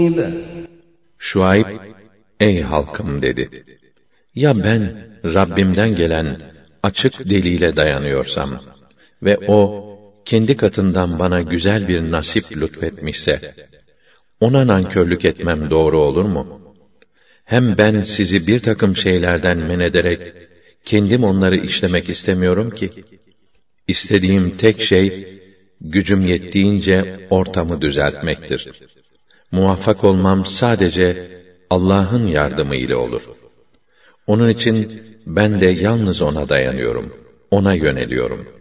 Şuayb, ey halkım dedi. Ya ben Rabbimden gelen açık delile dayanıyorsam ve o kendi katından bana güzel bir nasip lütfetmişse, ona nankörlük etmem doğru olur mu? Hem ben sizi bir takım şeylerden men ederek, kendim onları işlemek istemiyorum ki. İstediğim tek şey, gücüm yettiğince ortamı düzeltmektir. Muvaffak olmam sadece Allah'ın yardımı ile olur. Onun için ben de yalnız ona dayanıyorum, ona yöneliyorum.